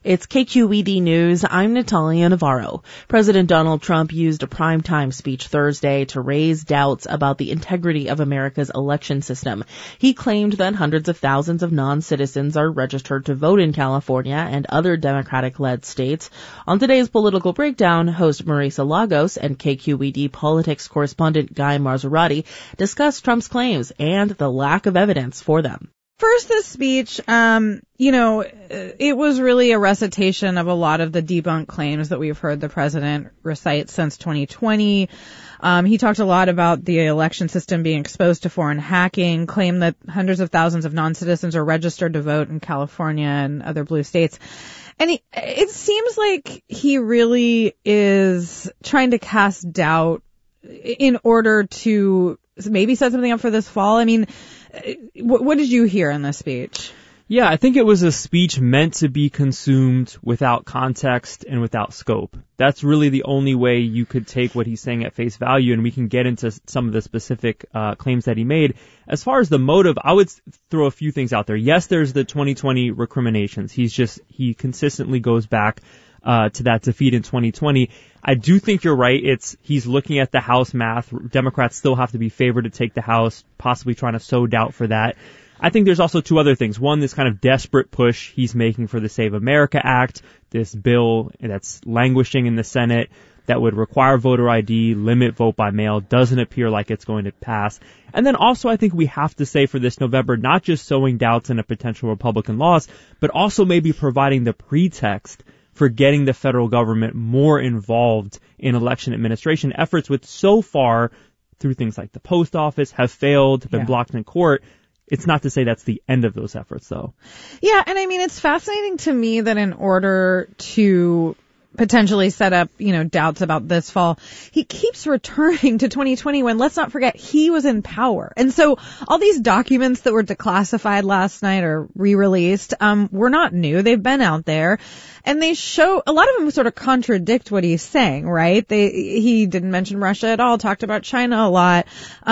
It's KQED News. I'm Natalia Navarro. President Donald Trump used a primetime speech Thursday to raise doubts about the integrity of America's election system. He claimed that hundreds of thousands of non-citizens are registered to vote in California and other Democratic-led states. On today's Political Breakdown, host Marisa Lagos and KQED politics correspondent Guy Marzorati discuss Trump's claims and the lack of evidence for them. First, this speech, it was really a recitation of a lot of the debunked claims that we've heard the president recite since 2020. He talked a lot about the election system being exposed to foreign hacking, claimed that hundreds of thousands of non-citizens are registered to vote in California and other blue states. And it seems like he really is trying to cast doubt in order to maybe set something up for this fall. I mean, what did you hear in this speech? Yeah, I think it was a speech meant to be consumed without context and without scope. That's really the only way you could take what he's saying at face value, and we can get into some of the specific claims that he made. As far as the motive, I would throw a few things out there. Yes, there's the 2020 recriminations. He consistently goes back to that defeat in 2020. I do think you're right. He's looking at the House math. Democrats still have to be favored to take the House, possibly trying to sow doubt for that. I think there's also two other things. One, this kind of desperate push he's making for the Save America Act, this bill that's languishing in the Senate that would require voter ID, limit vote by mail, doesn't appear like it's going to pass. And then also I think we have to say for this November, not just sowing doubts in a potential Republican loss, but also maybe providing the pretext for getting the federal government more involved in election administration efforts, which so far, through things like the post office, have failed, been blocked in court. It's not to say that's the end of those efforts, though. Yeah, and I mean, it's fascinating to me that in order to potentially set up, doubts about this fall, he keeps returning to 2020 when, let's not forget, he was in power. And so all these documents that were declassified last night or re-released, were not new. They've been out there. And they show, a lot of them sort of contradict what he's saying, right? He didn't mention Russia at all, talked about China a lot.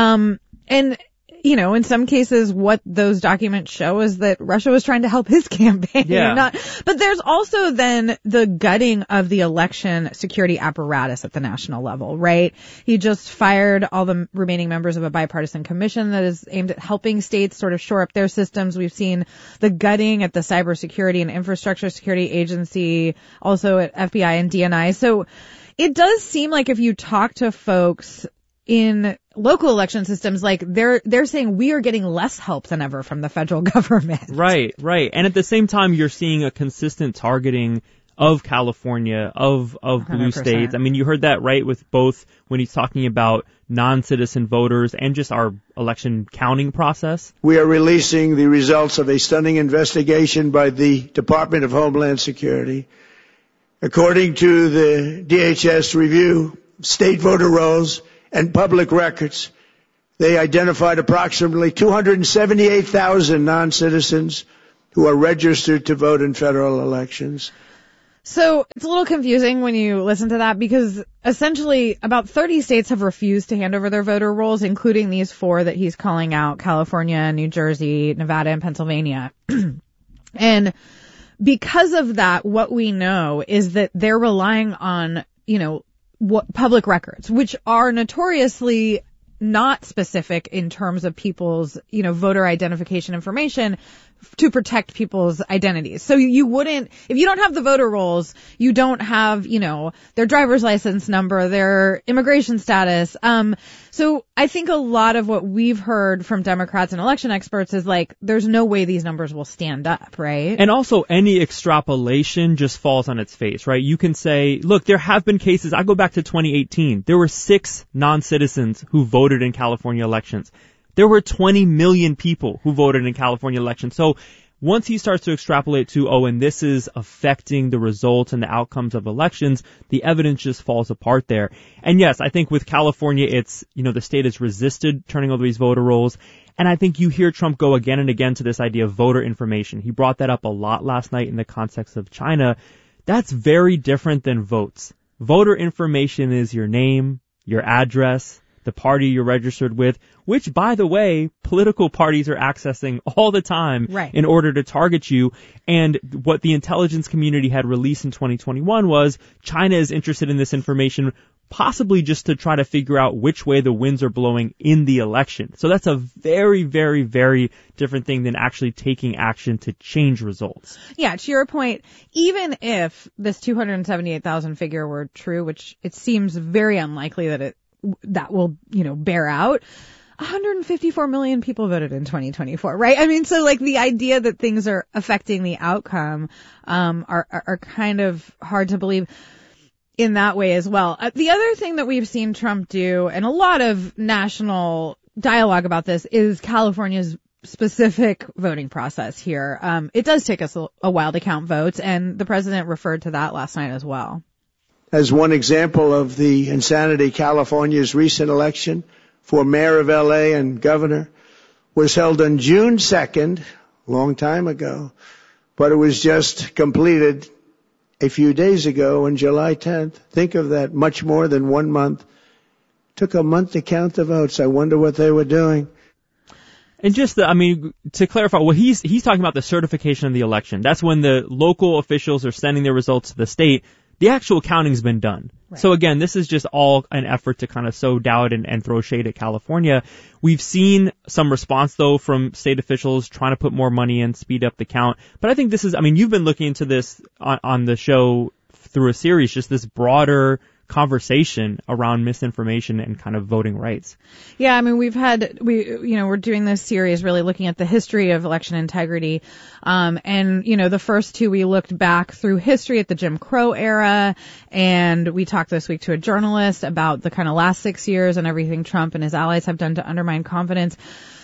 In some cases, what those documents show is that Russia was trying to help his campaign. Yeah. But there's also then the gutting of the election security apparatus at the national level, right? He just fired all the remaining members of a bipartisan commission that is aimed at helping states sort of shore up their systems. We've seen the gutting at the Cybersecurity and Infrastructure Security Agency, also at FBI and DNI. So it does seem like if you talk to folks in local election systems, like they're saying we are getting less help than ever from the federal government. Right. And at the same time, you're seeing a consistent targeting of California, of blue 100%. states. I mean, you heard that right with both when he's talking about non-citizen voters and just our election counting process. We are releasing the results of a stunning investigation by the Department of Homeland Security. According to the DHS review, state voter rolls and public records, they identified approximately 278,000 non-citizens who are registered to vote in federal elections. So it's a little confusing when you listen to that because essentially about 30 states have refused to hand over their voter rolls, including these 4 that he's calling out: California, New Jersey, Nevada, and Pennsylvania. And because of that, what we know is that they're relying on, public records, which are notoriously not specific in terms of people's, voter identification information to protect people's identities. So you wouldn't, if you don't have the voter rolls, you don't have, their driver's license number, their immigration status. So I think a lot of what we've heard from Democrats and election experts is like, there's no way these numbers will stand up, right? And also any extrapolation just falls on its face, right? You can say, look, there have been cases. I go back to 2018. There were 6 non-citizens who voted in California elections. There were 20 million people who voted in California elections. So once he starts to extrapolate to, and this is affecting the results and the outcomes of elections, the evidence just falls apart there. And yes, I think with California, it's, the state has resisted turning over these voter rolls. And I think you hear Trump go again and again to this idea of voter information. He brought that up a lot last night in the context of China. That's very different than votes. Voter information is your name, your address, the party you're registered with, which, by the way, political parties are accessing all the time in order to target you. And what the intelligence community had released in 2021 was China is interested in this information possibly just to try to figure out which way the winds are blowing in the election. So that's a very, very, very different thing than actually taking action to change results. Yeah, to your point, even if this 278,000 figure were true, which it seems very unlikely that will, bear out, 154 million people voted in 2024, right? I mean, so like the idea that things are affecting the outcome, are kind of hard to believe in that way as well. The other thing that we've seen Trump do, and a lot of national dialogue about this, is California's specific voting process here. It does take us a while to count votes, and the president referred to that last night as well. As one example of the insanity, California's recent election for mayor of LA and governor was held on June 2nd, a long time ago, but it was just completed a few days ago on July 10th. Think of that, much more than 1 month. Took a month to count the votes. I wonder what they were doing. And just to clarify, well, he's talking about the certification of the election. That's when the local officials are sending their results to the state. The actual counting's been done. Right. So again, this is just all an effort to kind of sow doubt and throw shade at California. We've seen some response though from state officials trying to put more money in, speed up the count. But I think this is, you've been looking into this on the show through a series, just this broader conversation around misinformation and kind of voting rights. Yeah, we're doing this series really looking at the history of election integrity. The first two, we looked back through history at the Jim Crow era, and we talked this week to a journalist about the kind of last 6 years and everything Trump and his allies have done to undermine confidence.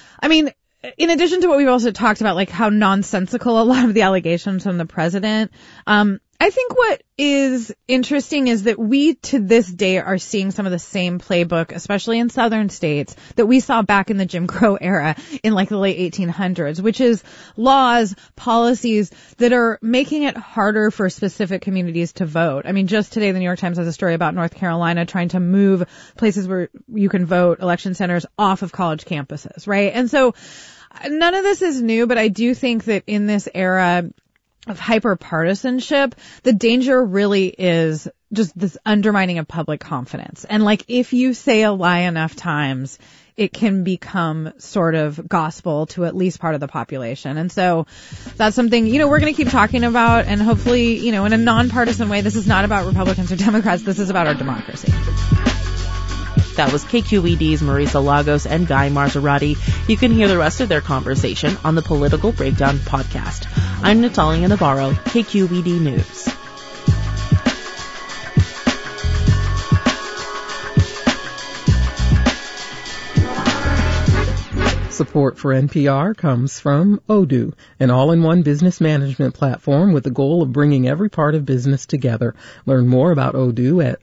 In addition to what we've also talked about, like how nonsensical a lot of the allegations from the president, I think what is interesting is that we to this day are seeing some of the same playbook, especially in southern states, that we saw back in the Jim Crow era in like the late 1800s, which is laws, policies that are making it harder for specific communities to vote. Just today the New York Times has a story about North Carolina trying to move places where you can vote, election centers, off of college campuses, right? And so none of this is new, but I do think that in this era of hyper-partisanship, the danger really is just this undermining of public confidence. And like, if you say a lie enough times, it can become sort of gospel to at least part of the population. And so that's something, we're going to keep talking about, and hopefully, in a nonpartisan way. This is not about Republicans or Democrats. This is about our democracy. That was KQED's Marisa Lagos and Guy Marzorati. You can hear the rest of their conversation on the Political Breakdown podcast. I'm Natalia Navarro, KQED News. Support for NPR comes from Odoo, an all-in-one business management platform with the goal of bringing every part of business together. Learn more about Odoo at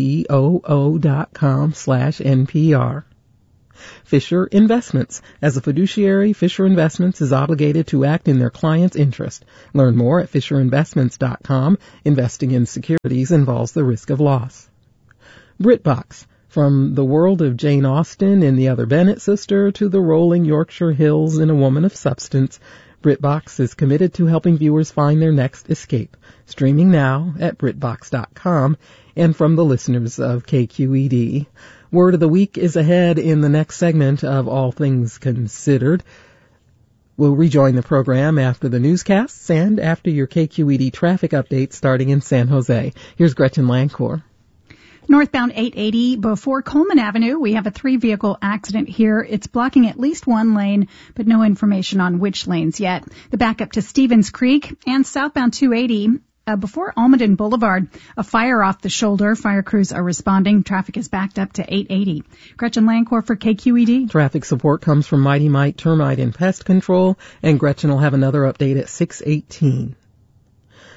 odoo.com/NPR. Fisher Investments. As a fiduciary, Fisher Investments is obligated to act in their client's interest. Learn more at FisherInvestments.com. Investing in securities involves the risk of loss. BritBox. From the world of Jane Austen and the Other Bennet Sister to the rolling Yorkshire hills in A Woman of Substance, BritBox is committed to helping viewers find their next escape. Streaming now at BritBox.com and from the listeners of KQED. Word of the Week is ahead in the next segment of All Things Considered. We'll rejoin the program after the newscasts and after your KQED traffic update starting in San Jose. Here's Gretchen Lancourt. Northbound 880 before Coleman Avenue, we have a 3-vehicle accident here. It's blocking at least one lane, but no information on which lanes yet. The backup to Stevens Creek and southbound 280 before Almaden Boulevard, a fire off the shoulder. Fire crews are responding. Traffic is backed up to 880. Gretchen Lancourt for KQED. Traffic support comes from Mighty Mite Termite and Pest Control, and Gretchen will have another update at 6:18.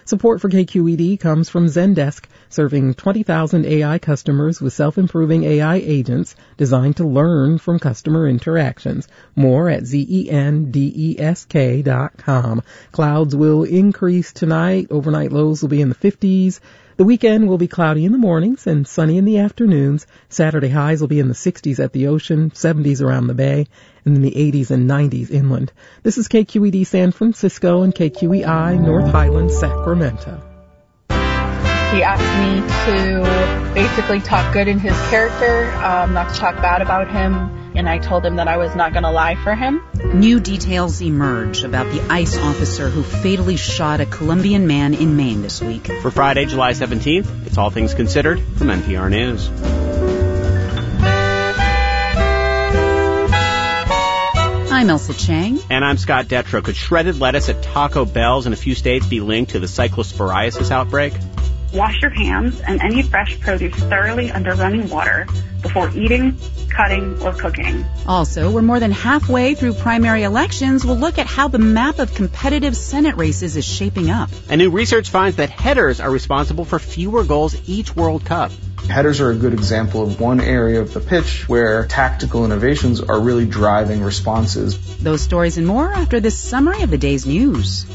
Support for KQED comes from Zendesk, serving 20,000 AI customers with self-improving AI agents designed to learn from customer interactions. More at zendesk.com. Clouds will increase tonight. Overnight lows will be in the 50s. The weekend will be cloudy in the mornings and sunny in the afternoons. Saturday highs will be in the 60s at the ocean, 70s around the bay, and in the 80s and 90s inland. This is KQED San Francisco and KQEI North Highlands, Sacramento. He asked me to basically talk good in his character, not to talk bad about him, and I told him that I was not going to lie for him. New details emerge about the ICE officer who fatally shot a Colombian man in Maine this week. For Friday, July 17th, it's All Things Considered from NPR News. I'm Elsa Chang. And I'm Scott Detrow. Could shredded lettuce at Taco Bell's in a few states be linked to the cyclosporiasis outbreak? Wash your hands and any fresh produce thoroughly under running water before eating, cutting, or cooking. Also, we're more than halfway through primary elections. We'll look at how the map of competitive Senate races is shaping up. And new research finds that headers are responsible for fewer goals each World Cup. Headers are a good example of one area of the pitch where tactical innovations are really driving responses. Those stories and more after this summary of the day's news.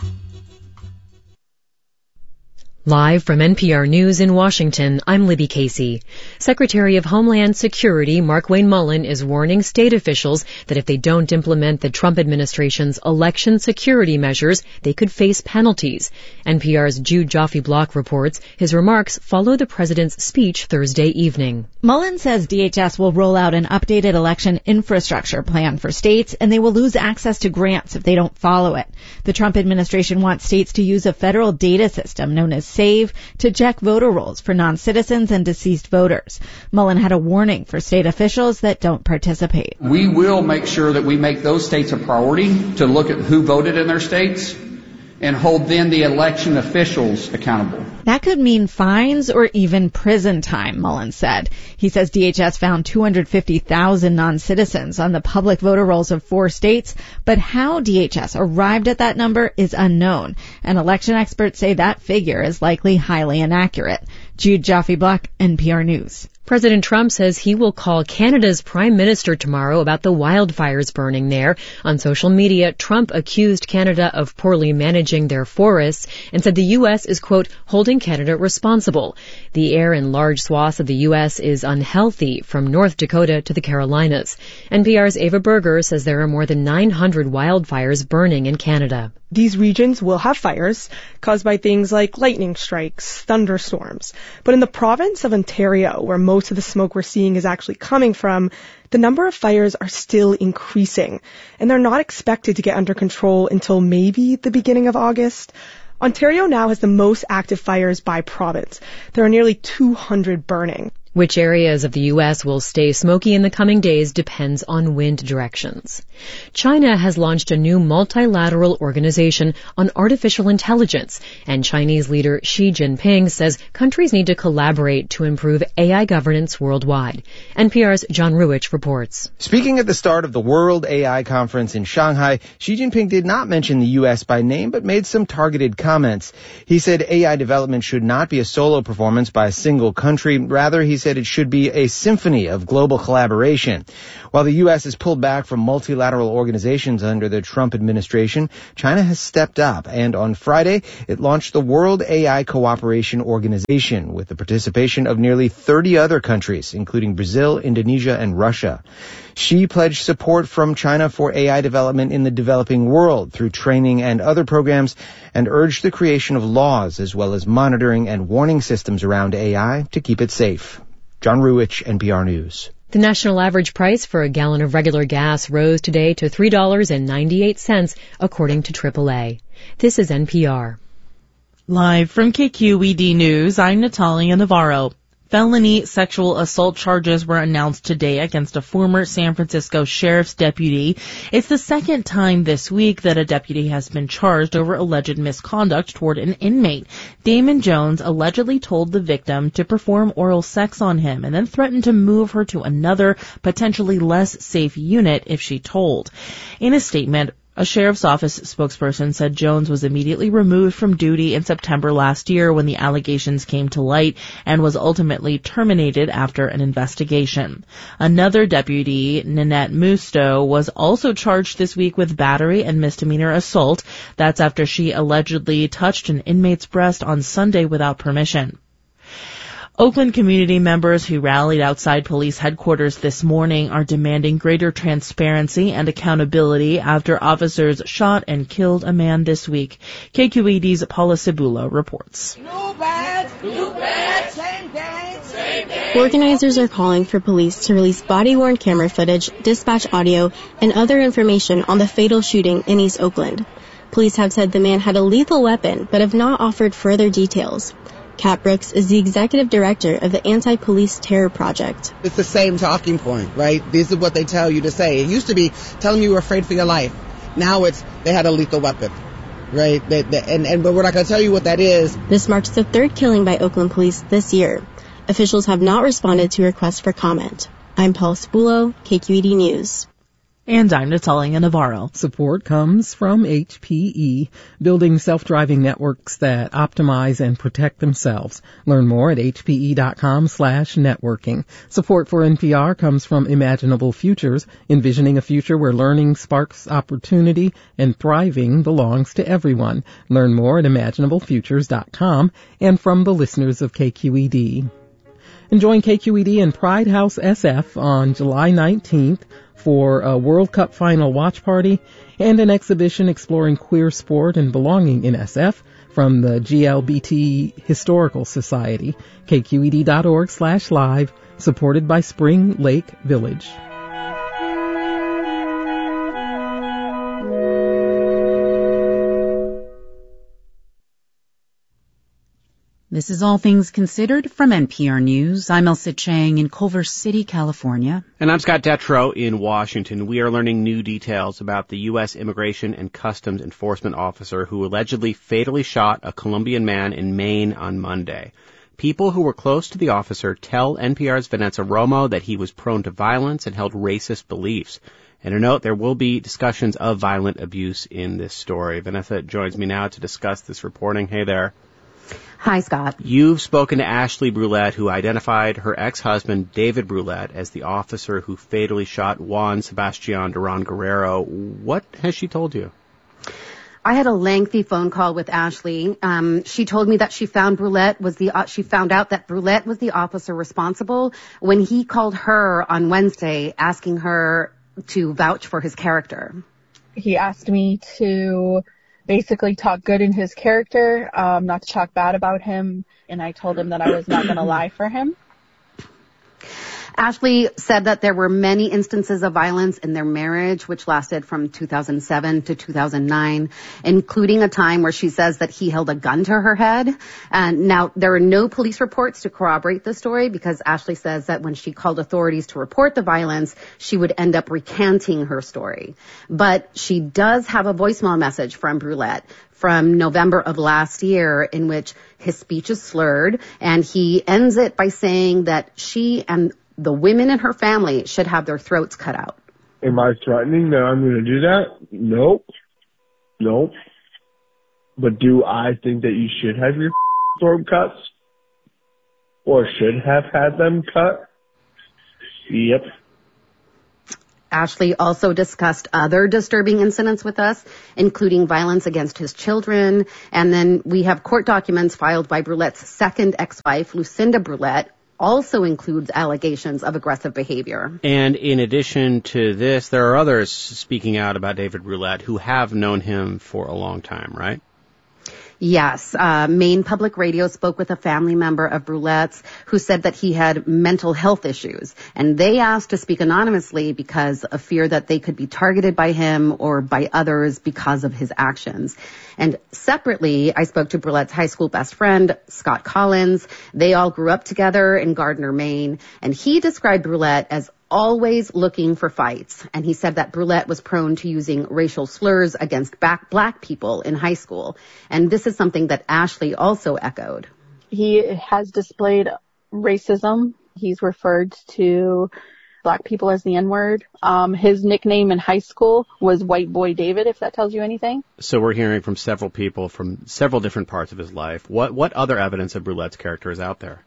Live from NPR News in Washington, I'm Libby Casey. Secretary of Homeland Security Markwayne Mullin is warning state officials that if they don't implement the Trump administration's election security measures, they could face penalties. NPR's Jude Joffe-Block reports his remarks follow the president's speech Thursday evening. Mullin says DHS will roll out an updated election infrastructure plan for states, and they will lose access to grants if they don't follow it. The Trump administration wants states to use a federal data system known as SAVE to check voter rolls for non-citizens and deceased voters. Mullin had a warning for state officials that don't participate. We will make sure that we make those states a priority to look at who voted in their states and hold then the election officials accountable. That could mean fines or even prison time, Mullin said. He says DHS found 250,000 non-citizens on the public voter rolls of 4 states, but how DHS arrived at that number is unknown, and election experts say that figure is likely highly inaccurate. Jude Joffe-Block, NPR News. President Trump says he will call Canada's prime minister tomorrow about the wildfires burning there. On social media, Trump accused Canada of poorly managing their forests and said the U.S. is, quote, holding Canada responsible. The air in large swaths of the U.S. is unhealthy from North Dakota to the Carolinas. NPR's Ava Berger says there are more than 900 wildfires burning in Canada. These regions will have fires caused by things like lightning strikes, thunderstorms. But in the province of Ontario, where most of the smoke we're seeing is actually coming from, the number of fires are still increasing, and they're not expected to get under control until maybe the beginning of August. Ontario now has the most active fires by province. There are nearly 200 burning. Which areas of the U.S. will stay smoky in the coming days depends on wind directions. China has launched a new multilateral organization on artificial intelligence, and Chinese leader Xi Jinping says countries need to collaborate to improve AI governance worldwide. NPR's John Ruich reports. Speaking at the start of the World AI Conference in Shanghai, Xi Jinping did not mention the U.S. by name, but made some targeted comments. He said AI development should not be a solo performance by a single country. Rather, he said it should be a symphony of global collaboration. While the U.S. has pulled back from multilateral organizations under the Trump administration, China has stepped up, and on Friday, it launched the World AI Cooperation Organization with the participation of nearly 30 other countries, including Brazil, Indonesia, and Russia. Xi pledged support from China for AI development in the developing world through training and other programs, and urged the creation of laws as well as monitoring and warning systems around AI to keep it safe. John Ruich, NPR News. The national average price for a gallon of regular gas rose today to $3.98, according to AAA. This is NPR. Live from KQED News, I'm Natalia Navarro. Felony sexual assault charges were announced today against a former San Francisco sheriff's deputy. It's the second time this week that a deputy has been charged over alleged misconduct toward an inmate. Damon Jones allegedly told the victim to perform oral sex on him and then threatened to move her to another, potentially less safe unit if she told. In a statement, A sheriff's office spokesperson said Jones was immediately removed from duty in September last year when the allegations came to light and was ultimately terminated after an investigation. Another deputy, Nanette Musto, was also charged this week with battery and misdemeanor assault. That's after she allegedly touched an inmate's breast on Sunday without permission. Oakland community members who rallied outside police headquarters this morning are demanding greater transparency and accountability after officers shot and killed a man this week. KQED's Paula Cibula reports. New badge, same day. Organizers are calling for police to release body-worn camera footage, dispatch audio, and other information on the fatal shooting in East Oakland. Police have said the man had a lethal weapon, but have not offered further details. Kat Brooks is the executive director of the Anti-Police Terror Project. It's the same talking point, right? This is what they tell you to say. It used to be telling you were afraid for your life. Now it's they had a lethal weapon, right? But we're not going to tell you what that is. This marks the third killing by Oakland police this year. Officials have not responded to requests for comment. I'm Paul Spulo, KQED News. And I'm Natalia Navarro. Support comes from HPE, building self-driving networks that optimize and protect themselves. Learn more at hpe.com/networking. Support for NPR comes from Imaginable Futures, envisioning a future where learning sparks opportunity and thriving belongs to everyone. Learn more at imaginablefutures.com, and from the listeners of KQED. And join KQED and Pride House SF on July 19th for a World Cup final watch party and an exhibition exploring queer sport and belonging in SF from the GLBT Historical Society. KQED.org/live, supported by Spring Lake Village. This is All Things Considered from NPR News. I'm Elsa Chang in Culver City, California. And I'm Scott Detrow in Washington. We are learning new details about the U.S. Immigration and Customs Enforcement officer who allegedly fatally shot a Colombian man in Maine on Monday. People who were close to the officer tell NPR's Vanessa Romo that he was prone to violence and held racist beliefs. And a note, there will be discussions of violent abuse in this story. Vanessa joins me now to discuss this reporting. Hey there. Hi, Scott. You've spoken to Ashley Brulette, who identified her ex-husband, David Brulette, as the officer who fatally shot Juan Sebastian Duran Guerrero. What has she told you? I had a lengthy phone call with Ashley. She told me that she found she found out that Brulette was the officer responsible when he called her on Wednesday asking her to vouch for his character. He asked me to basically talk good in his character, not to talk bad about him, and I told him that I was not going to lie for him. Ashley said that there were many instances of violence in their marriage, which lasted from 2007 to 2009, including a time where she says that he held a gun to her head. And now, there are no police reports to corroborate the story because Ashley says that when she called authorities to report the violence, she would end up recanting her story. But she does have a voicemail message from Brulette from November of last year in which his speech is slurred, and he ends it by saying that she and the women in her family should have their throats cut out. Am I threatening that I'm going to do that? Nope. But do I think that you should have your throat cuts? Or should have had them cut? Yep. Ashley also discussed other disturbing incidents with us, including violence against his children. And then we have court documents filed by Brulette's second ex-wife, Lucinda Brulette, also includes allegations of aggressive behavior. And in addition to this, there are others speaking out about David Brulette who have known him for a long time, right? Yes. Maine Public Radio spoke with a family member of Brulette's who said that he had mental health issues. And they asked to speak anonymously because of fear that they could be targeted by him or by others because of his actions. And separately, I spoke to Brulette's high school best friend, Scott Collins. They all grew up together in Gardner, Maine. And he described Brulette as always looking for fights. And he said that Brulette was prone to using racial slurs against black people in high school. And this is something that Ashley also echoed. He has displayed racism. He's referred to black people as the N-word. His nickname in high school was White Boy David, if that tells you anything. So we're hearing from several people from several different parts of his life. What other evidence of Broulette's character is out there?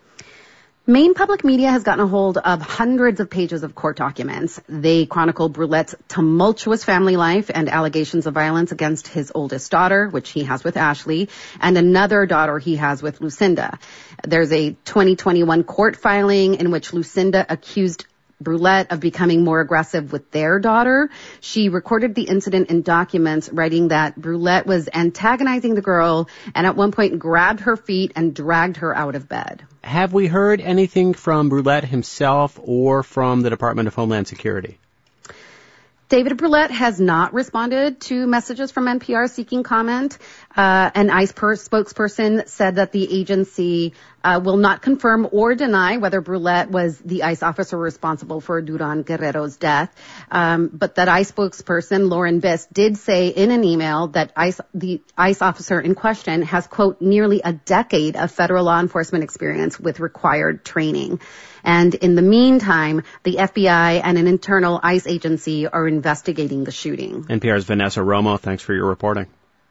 Maine public media has gotten a hold of hundreds of pages of court documents. They chronicle Broulette's tumultuous family life and allegations of violence against his oldest daughter, which he has with Ashley, and another daughter he has with Lucinda. There's a 2021 court filing in which Lucinda accused Broulette of becoming more aggressive with their daughter. She recorded the incident in documents, writing that Broulette was antagonizing the girl and at one point grabbed her feet and dragged her out of bed. Have we heard anything from Broulette himself or from the Department of Homeland Security? David Broulette has not responded to messages from NPR seeking comment. An ICE spokesperson said that the agency will not confirm or deny whether Broulette was the ICE officer responsible for Duran Guerrero's death. But that ICE spokesperson, Lauren Biss, did say in an email that the ICE officer in question has, quote, nearly a decade of federal law enforcement experience with required training. And in the meantime, the FBI and an internal ICE agency are investigating the shooting. NPR's Vanessa Romo, thanks for your reporting.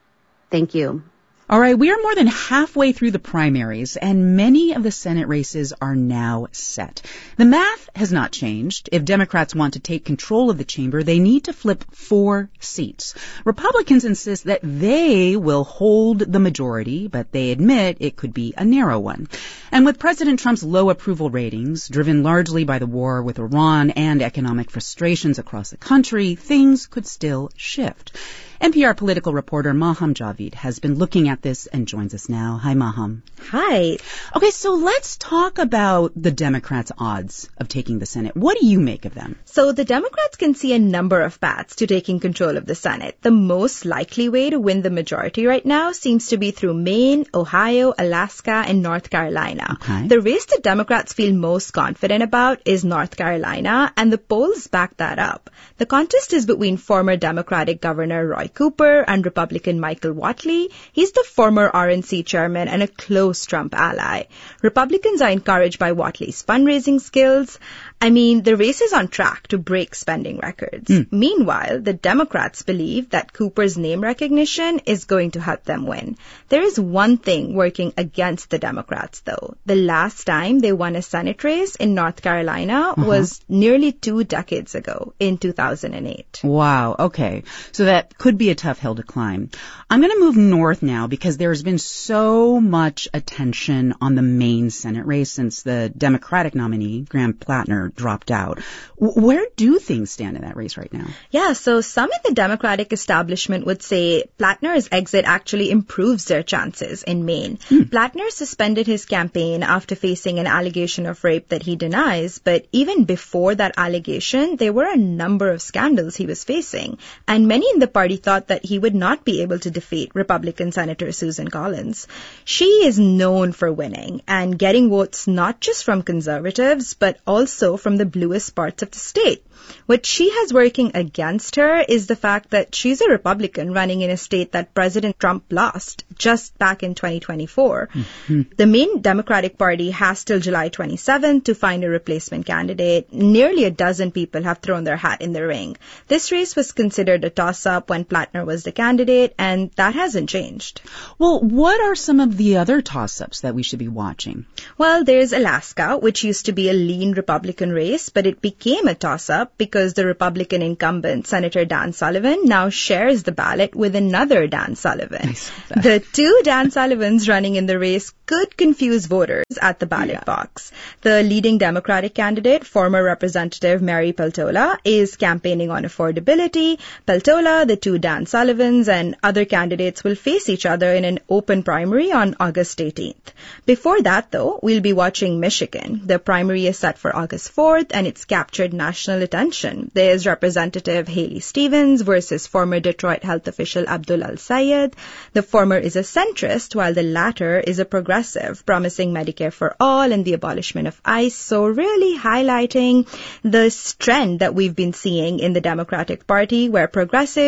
Thank you. All right, we are more than halfway through the primaries, and many of the Senate races are now set. The math has not changed. If Democrats want to take control of the chamber, they need to flip 4 seats. Republicans insist that they will hold the majority, but they admit it could be a narrow one. And with President Trump's low approval ratings, driven largely by the war with Iran and economic frustrations across the country, things could still shift. NPR political reporter Maham Javid has been looking at this and joins us now. Hi, Maham. Hi. Okay, so let's talk about the Democrats' odds of taking the Senate. What do you make of them? So the Democrats can see a number of paths to taking control of the Senate. The most likely way to win the majority right now seems to be through Maine, Ohio, Alaska, and North Carolina. Okay. The race that Democrats feel most confident about is North Carolina, and the polls back that up. The contest is between former Democratic Governor Roy Cooper and Republican Michael Whatley. He's the former RNC chairman and a close Trump ally. Republicans are encouraged by Whatley's fundraising skills. I mean, the race is on track to break spending records. Meanwhile, the Democrats believe that Cooper's name recognition is going to help them win. There is one thing working against the Democrats, though. The last time they won a Senate race in North Carolina was nearly 2 decades ago, in 2008. Wow, okay. So that could be a tough hill to climb. I'm going to move north now because there's been so much attention on the Maine Senate race since the Democratic nominee, Graham Plattner, dropped out. Where do things stand in that race right now? Yeah, so some in the Democratic establishment would say Plattner's exit actually improves their chances in Maine. Plattner suspended his campaign after facing an allegation of rape that he denies, but even before that allegation, there were a number of scandals he was facing, and many in the party thought that he would not be able to defeat Republican Senator Susan Collins. She is known for winning and getting votes not just from conservatives, but also from the bluest parts of the state. What she has working against her is the fact that she's a Republican running in a state that President Trump lost just back in 2024. The Maine Democratic Party has till July 27th to find a replacement candidate. Nearly a dozen people have thrown their hat in the ring. This race was considered a toss-up when Plattner was the candidate, and that hasn't changed. Well, what are some of the other toss-ups that we should be watching? Well, there's Alaska, which used to be a lean Republican race, but it became a toss-up because the Republican incumbent, Senator Dan Sullivan, now shares the ballot with another Dan Sullivan. The 2 Dan Sullivans running in the race could confuse voters at the ballot box. The leading Democratic candidate, former Representative Mary Peltola, is campaigning on affordability. Peltola, the 2 Dan Sullivans, and other candidates will face each other in an open primary on August 18th. Before that, though, we'll be watching Michigan. The primary is set for August 4th, and it's captured national attention. There's Representative Haley Stevens versus former Detroit health official Abdul Al-Sayed. The former is a centrist, while the latter is a progressive, promising Medicare for all and the abolishment of ICE. So really highlighting the trend that we've been seeing in the Democratic Party, where progressives are taking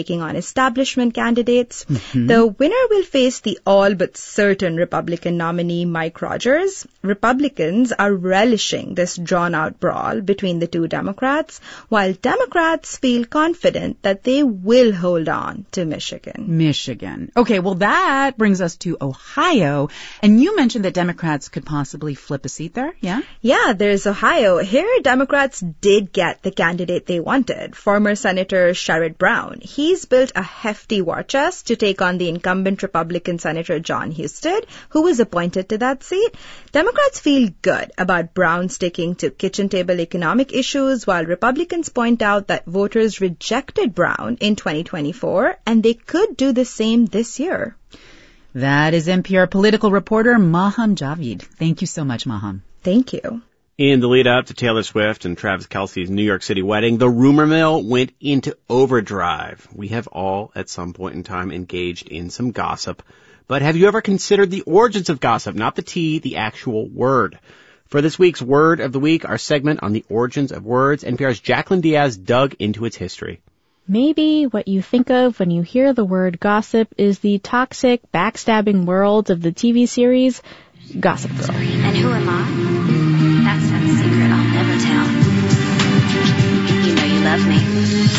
taking on establishment candidates. The winner will face the all but certain Republican nominee Mike Rogers. Republicans are relishing this drawn-out brawl between the two Democrats, while Democrats feel confident that they will hold on to Michigan. Okay, well that brings us to Ohio. And you mentioned that Democrats could possibly flip a seat there, yeah? Yeah, there's Ohio. Here, Democrats did get the candidate they wanted, former Senator Sherrod Brown. He's built a hefty war chest to take on the incumbent Republican Senator John Husted, who was appointed to that seat. Democrats feel good about Brown sticking to kitchen table economic issues, while Republicans point out that voters rejected Brown in 2024, and they could do the same this year. That is NPR political reporter Maham Javid. Thank you so much, Maham. Thank you. In the lead up to Taylor Swift and Travis Kelce's New York City wedding, the rumor mill went into overdrive. We have all, at some point in time, engaged in some gossip. But have you ever considered the origins of gossip? Not the tea, the actual word. For this week's Word of the Week, our segment on the origins of words, NPR's Jacqueline Diaz dug into its history. Maybe what you think of when you hear the word gossip is the toxic, backstabbing world of the TV series Gossip Girl. And who am I? That's that secret I'll never tell. You know you love me.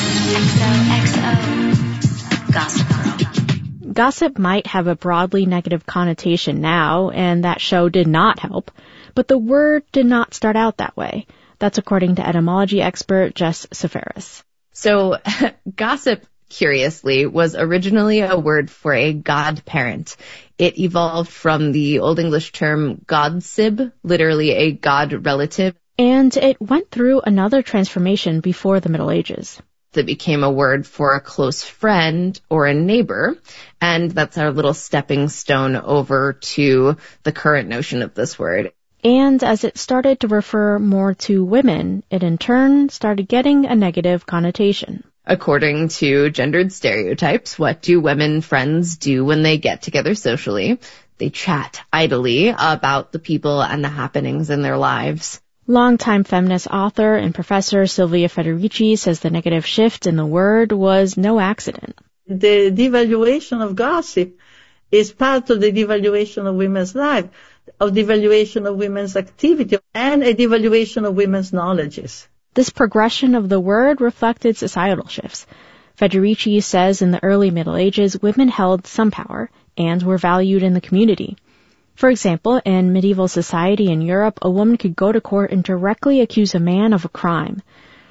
XOXO. Gossip Girl. Gossip might have a broadly negative connotation now, and that show did not help, but the word did not start out that way. That's according to etymology expert Jess Seferis. So, gossip, curiously, was originally a word for a godparent. It evolved from the Old English term godsib, literally a god relative. And it went through another transformation before the Middle Ages. It became a word for a close friend or a neighbor, and that's our little stepping stone over to the current notion of this word. And as it started to refer more to women, it in turn started getting a negative connotation. According to gendered stereotypes, what do women friends do when they get together socially? They chat idly about the people and the happenings in their lives. Longtime feminist author and professor Silvia Federici says the negative shift in the word was no accident. The devaluation of gossip is part of the devaluation of women's life, of devaluation of women's activity, and a devaluation of women's knowledges. This progression of the word reflected societal shifts. Federici says in the early Middle Ages, women held some power and were valued in the community. For example, in medieval society in Europe, a woman could go to court and directly accuse a man of a crime.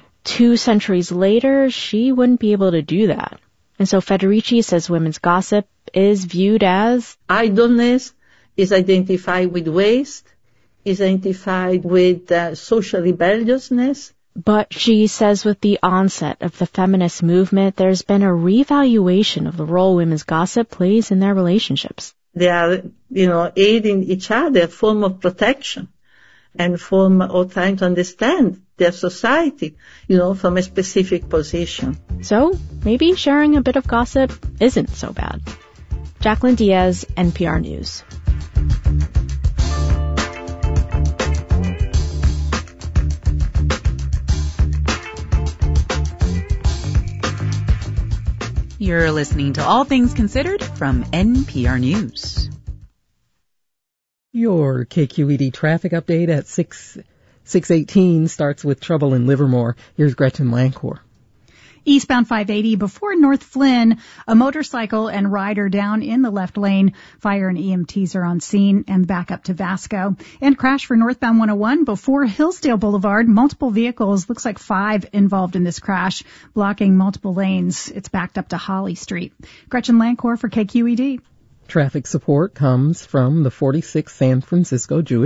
2 centuries later, she wouldn't be able to do that. And so Federici says women's gossip is viewed as idleness, is identified with waste, is identified with social rebelliousness. But she says with the onset of the feminist movement, there's been a reevaluation of the role women's gossip plays in their relationships. They are, aiding each other, a form of protection and form of trying to understand their society, from a specific position. So maybe sharing a bit of gossip isn't so bad. Jacqueline Diaz, NPR News. You're listening to All Things Considered from NPR News. Your KQED traffic update at 6:18 starts with trouble in Livermore. Here's Gretchen Lancor. Eastbound 580 before North Flynn, a motorcycle and rider down in the left lane. Fire and EMTs are on scene and back up to Vasco. And crash for northbound 101 before Hillsdale Boulevard. Multiple vehicles, looks like 5 involved in this crash, blocking multiple lanes. It's backed up to Holly Street. Gretchen Lancor for KQED. Traffic support comes from the 46th San Francisco Jewish